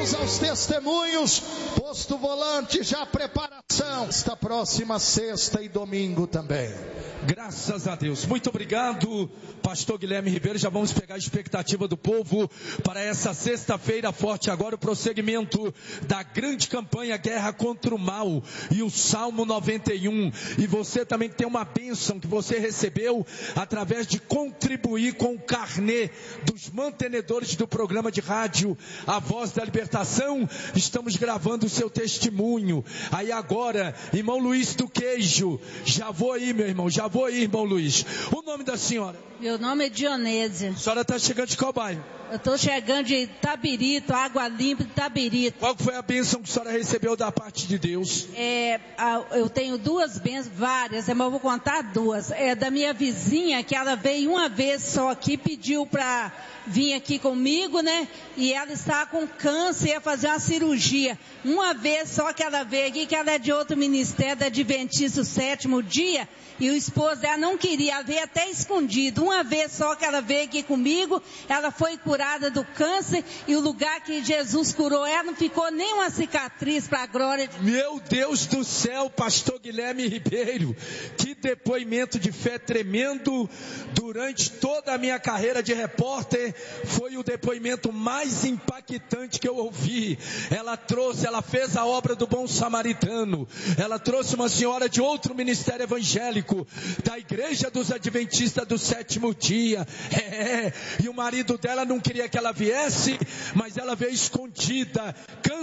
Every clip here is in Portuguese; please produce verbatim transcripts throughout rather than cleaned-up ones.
Vamos aos testemunhos. Posto Volante, já preparação. Esta próxima sexta e domingo também. Graças a Deus. Muito obrigado, pastor Guilherme Ribeiro. Já vamos pegar a expectativa do povo para essa sexta-feira forte. Agora o prosseguimento da grande campanha Guerra contra o Mal e o Salmo noventa e um. E você também tem uma bênção que você recebeu através de contribuir com o carnê dos mantenedores do programa de rádio A Voz da Libertação. Estamos gravando o seu testemunho. Aí agora, irmão Luiz do Queijo, já vou aí, meu irmão, já vou aí, irmão Luiz. O nome da senhora? Meu nome é Dionésia. A senhora está chegando de qual bairro? Eu estou chegando de Tabirito, Água Limpa de Tabirito. Qual foi a bênção que a senhora recebeu da parte de Deus? É, eu tenho duas bênçãos, várias, mas eu vou contar duas. É da minha vizinha, que ela veio uma vez só aqui, pediu para vir aqui comigo, né? E ela estava com câncer, ia fazer uma cirurgia. Uma vez só que ela veio aqui, que ela é de outro ministério, da Adventista, o sétimo dia. E o esposo dela não queria, ela veio até escondido. Uma vez só que ela veio aqui comigo, ela foi curada do câncer. E o lugar que Jesus curou ela, não ficou nem uma cicatriz para a glória de Deus. Meu Deus do céu, pastor Guilherme Ribeiro, que depoimento de fé tremendo. Durante toda a minha carreira de repórter, foi o depoimento mais impactante que eu ouvi. Ela trouxe, ela fez a obra do bom samaritano. Ela trouxe uma senhora de outro ministério evangélico, da igreja dos adventistas do sétimo dia. É, e o marido dela não queria que ela viesse, mas ela veio escondida,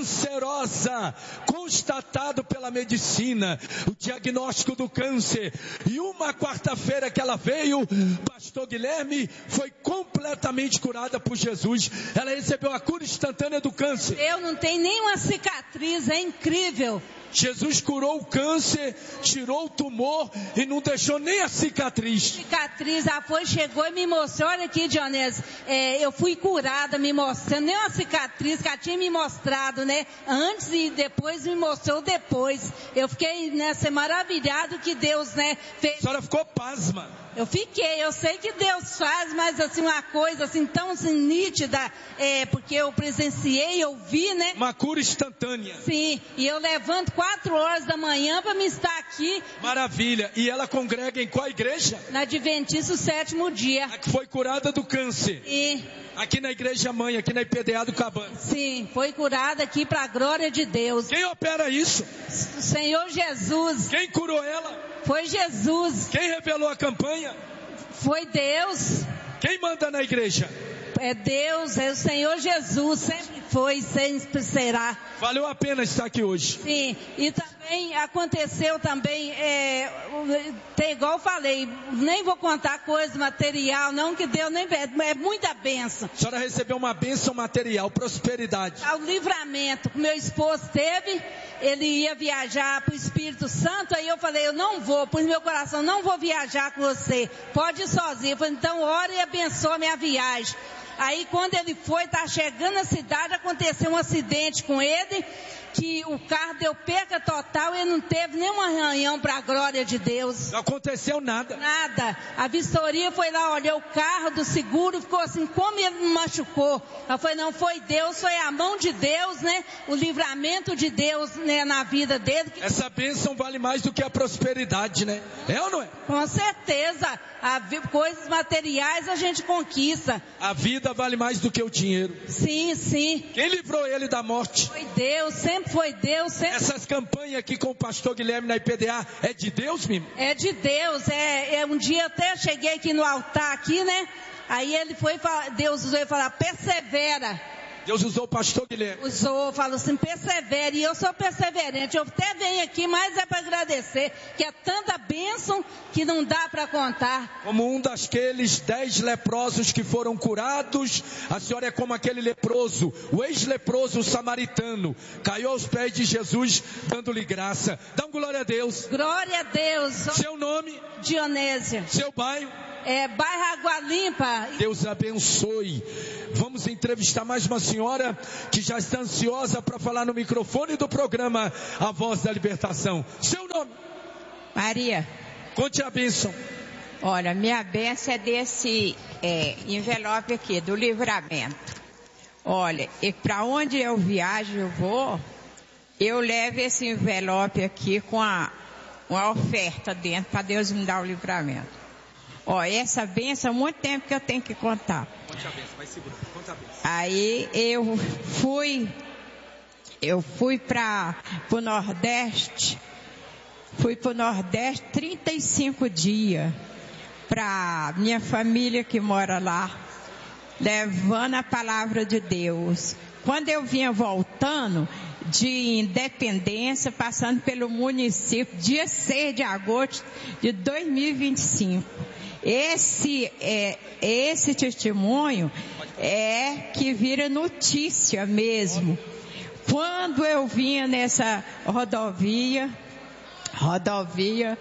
cancerosa, constatado pela medicina, o diagnóstico do câncer. E uma quarta-feira que ela veio, pastor Guilherme, foi completamente curada por Jesus. Ela recebeu a cura instantânea do câncer. Eu não tenho nenhuma cicatriz, é incrível. Jesus curou o câncer, tirou o tumor e não deixou nem a cicatriz. Cicatriz, ela foi, chegou e me mostrou, olha aqui, Dionésia, é, eu fui curada, me mostrando, nem uma cicatriz que ela tinha me mostrado, né, antes e depois me mostrou depois. Eu fiquei, né, ser maravilhado que Deus, né, fez. A senhora ficou pasma. Eu fiquei, eu sei que Deus faz, mas assim, uma coisa assim, tão assim, nítida, é, porque eu presenciei, eu vi, né. Uma cura instantânea. Sim, e eu levanto quatro horas da manhã para me estar aqui. Maravilha, e ela congrega em qual igreja? Na Adventista, o sétimo dia. A que foi curada do câncer. E... aqui na igreja mãe, aqui na I P D A do Cabana. Sim, foi curada aqui para a glória de Deus. Quem opera isso? O Senhor Jesus. Quem curou ela? Foi Jesus. Quem revelou a campanha? Foi Deus. Quem manda na igreja? É Deus, é o Senhor Jesus, sempre foi, sempre será. Valeu a pena estar aqui hoje. Sim, e também aconteceu também, é, tem, igual eu falei, nem vou contar coisa material, não que Deus nem é muita bênção. A senhora recebeu uma bênção material, prosperidade. O livramento que meu esposo teve, ele ia viajar para o Espírito Santo, aí eu falei, eu não vou, pus meu coração, não vou viajar com você, pode ir sozinho. Eu falei, então ora e abençoa a minha viagem. Aí quando ele foi, tá chegando na cidade, aconteceu um acidente com ele, que o carro deu perca total e não teve nenhum arranhão para a glória de Deus. Não aconteceu nada. Nada. A vistoria foi lá, olhou o carro do seguro, ficou assim, como ele não machucou? Eu falei, não, foi Deus, foi a mão de Deus, né? O livramento de Deus, né, na vida dele. Essa bênção vale mais do que a prosperidade, né? É ou não é? Com certeza. A, coisas materiais a gente conquista. A vida vale mais do que o dinheiro. Sim, sim. Quem livrou ele da morte? Foi Deus, sempre foi Deus. Sempre... Essas campanhas aqui com o pastor Guilherme na I P D A, é de Deus mesmo? É de Deus. É, é, um dia até cheguei aqui no altar, aqui, né? Aí ele foi, Deus usou e falou, persevera. Deus usou o pastor Guilherme. Usou, falou assim, persevere. E eu sou perseverante. Eu até venho aqui, mas é para agradecer, que é tanta bênção que não dá para contar. Como um daqueles dez leprosos que foram curados, a senhora é como aquele leproso, o ex-leproso samaritano, caiu aos pés de Jesus, dando-lhe graça. Dá um glória a Deus. Glória a Deus. Seu nome? Dionésia. Seu bairro? É, bairro Água Limpa. Deus abençoe. Vamos entrevistar mais uma senhora que já está ansiosa para falar no microfone do programa A Voz da Libertação. Seu nome? Maria. Conte a bênção. Olha, minha bênção é desse é, envelope aqui, do livramento. Olha, e para onde eu viajo, eu vou, eu levo esse envelope aqui com a, uma oferta dentro, para Deus me dar o livramento. Ó, essa benção, há muito tempo que eu tenho que contar. Conte a benção, vai segurando, conta a benção. Aí eu fui, eu fui para o Nordeste, fui para o Nordeste trinta e cinco dias, para minha família que mora lá, levando a palavra de Deus. Quando eu vinha voltando de Independência, passando pelo município, dia seis de agosto de dois mil e vinte e cinco. Esse, é, esse testemunho é que vira notícia mesmo. Quando eu vinha nessa rodovia, rodovia,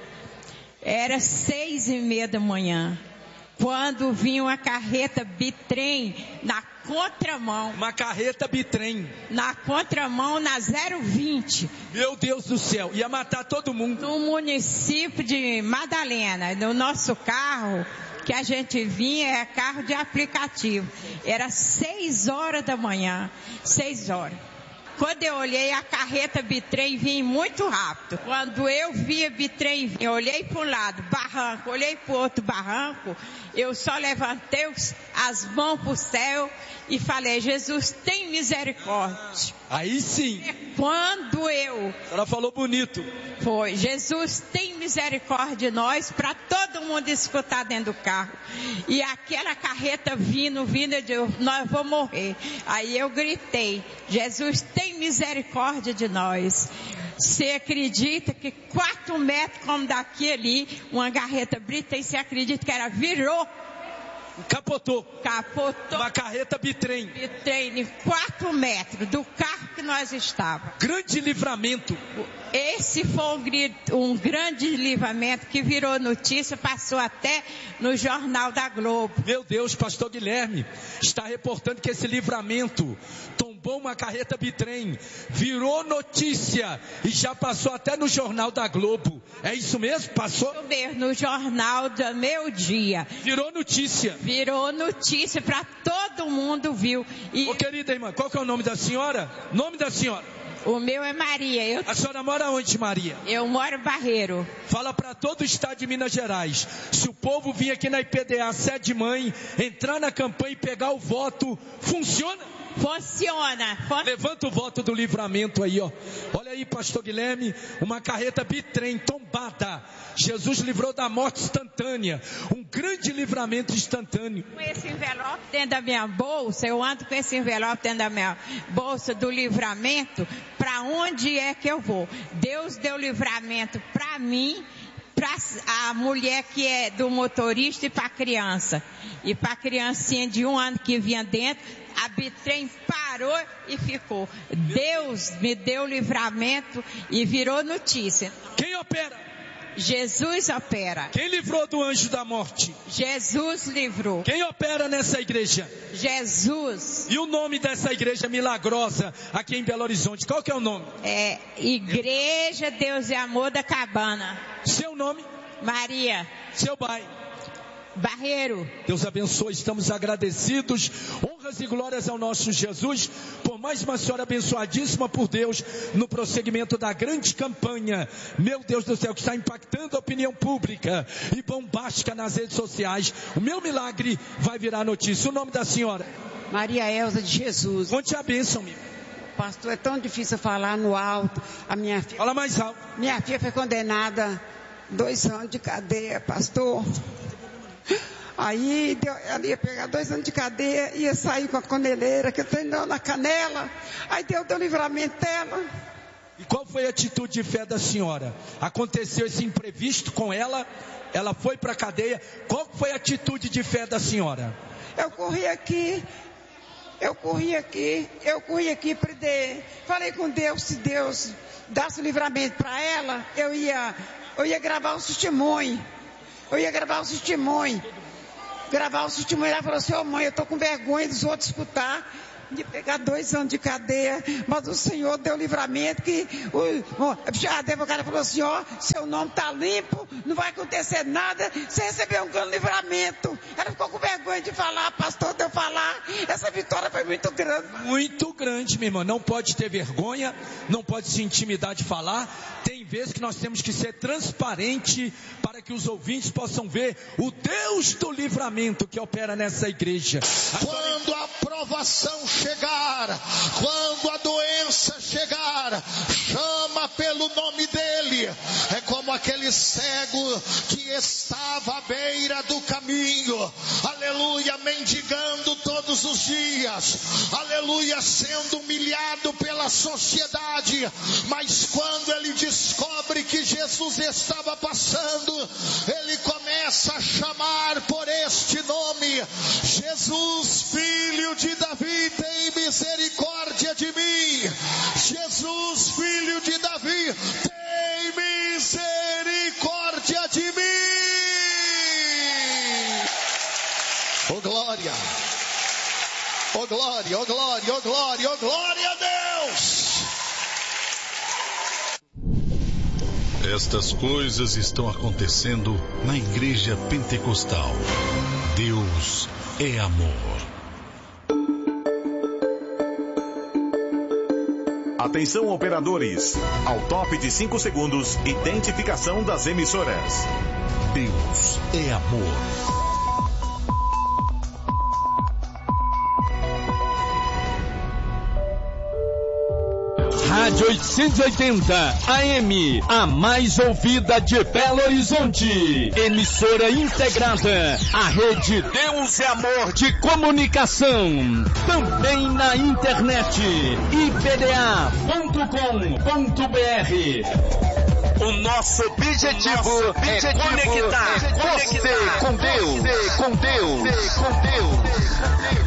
era seis e meia da manhã. Quando vinha uma carreta bitrem na contramão. Uma carreta bitrem. Na contramão, na zero vinte. Meu Deus do céu, ia matar todo mundo. No município de Madalena, no nosso carro, que a gente vinha, é carro de aplicativo. Era seis horas da manhã. Seis horas. Quando eu olhei, a carreta bitrem vinha muito rápido. Quando eu vi a bitrem, eu olhei para um lado, barranco, olhei para o outro barranco, eu só levantei as mãos para o céu e falei, Jesus, tem misericórdia. Aí sim. Quando eu... Ela falou bonito. Foi, Jesus, tem misericórdia de nós, para todo mundo escutar dentro do carro. E aquela carreta vindo, vindo, eu digo, nós vamos morrer. Aí eu gritei, Jesus, tem misericórdia de nós. Você acredita que quatro metros como daqui ali, uma carreta brita, e você acredita que ela virou? Capotou. Capotou. Uma carreta bitrem. Bitrem, quatro metros do carro que nós estávamos. Grande livramento. Esse foi um, um grande livramento que virou notícia, passou até no Jornal da Globo. Meu Deus, pastor Guilherme está reportando que esse livramento tombou uma carreta bitrem, virou notícia e já passou até no Jornal da Globo. É isso mesmo? Passou? Isso mesmo, no Jornal do Meu Dia. Virou notícia. Virou notícia para todo mundo viu. E... Ô querida irmã, qual que é o nome da senhora? Nome da senhora? O meu é Maria. Eu... A senhora mora onde, Maria? Eu moro em Barreiro. Fala para todo o estado de Minas Gerais. Se o povo vir aqui na I P D A Sede Mãe, entrar na campanha e pegar o voto, funciona? Funciona. Fun... Levanta o voto do livramento aí, ó. Olha aí, pastor Guilherme, uma carreta bitrem tombada. Jesus livrou da morte instantânea. Um grande livramento instantâneo. Com esse envelope dentro da minha bolsa, eu ando com esse envelope dentro da minha bolsa do livramento. Para onde é que eu vou? Deus deu livramento para mim, para a mulher que é do motorista e para a criança. E para a criancinha de um ano que vinha dentro, a bitrem parou e ficou. Deus me deu livramento e virou notícia. Quem opera? Jesus opera. Quem livrou do anjo da morte? Jesus livrou. Quem opera nessa igreja? Jesus. E o nome dessa igreja milagrosa aqui em Belo Horizonte, qual que é o nome? É Igreja Deus e Amor da Cabana. Seu nome? Maria. Seu pai? Barreiro. Deus abençoe, estamos agradecidos, honras e glórias ao nosso Jesus, por mais uma senhora abençoadíssima por Deus, no prosseguimento da grande campanha, meu Deus do céu, que está impactando a opinião pública e bombástica nas redes sociais. O meu milagre vai virar notícia. O nome da senhora? Maria Elza de Jesus. Conte a bênção, meu. Pastor, é tão difícil falar no alto. A minha filha, fala mais alto. Minha filha foi condenada dois anos de cadeia, pastor. Aí deu, ela ia pegar dois anos de cadeia, ia sair com a coneleira, que eu tenho na canela. Aí Deus deu o livramento dela. E qual foi a atitude de fé da senhora? Aconteceu esse imprevisto com ela, ela foi para a cadeia. Qual foi a atitude de fé da senhora? Eu corri aqui, eu corri aqui, eu corri aqui para Deus. Falei com Deus, se Deus desse o livramento para ela, eu ia, eu ia gravar o testemunho. Eu ia gravar o testemunho. Gravar o testemunho. Ela falou assim, ô oh, mãe, eu tô com vergonha dos outros escutar. de pegar dois anos de cadeia, mas o Senhor deu livramento que o, o, a advogada falou assim, ó, seu nome tá limpo, não vai acontecer nada, você recebeu um grande livramento. Ela ficou com vergonha de falar, pastor, de eu falar, essa vitória foi muito grande. Muito grande, minha irmã, não pode ter vergonha, não pode se intimidar de falar, tem vezes que nós temos que ser transparente para que os ouvintes possam ver o Deus do livramento que opera nessa igreja. Quando a provação chegar, quando a doença chegar, chama pelo nome dele. É como aquele cego que estava à beira do caminho, aleluia, mendigando todos os dias, aleluia, sendo humilhado pela sociedade, mas quando ele descobre que Jesus estava passando, ele começa a chamar por este nome: Jesus, filho de Davi, tem misericórdia de mim. Jesus, filho de Davi, tem misericórdia de mim. Oh glória, oh glória, oh glória, oh glória, oh glória a Deus. Estas coisas estão acontecendo na Igreja Pentecostal. Deus é amor. Atenção, operadores. Ao top de cinco segundos, identificação das emissoras. Deus é amor. Rádio oitocentos e oitenta A M, a mais ouvida de Belo Horizonte. Emissora integrada à rede Deus é Amor de Comunicação. Também na internet, i p d a ponto com ponto b r. O nosso objetivo, o nosso objetivo é conectar, é conectar você com Deus, com Deus, com Deus.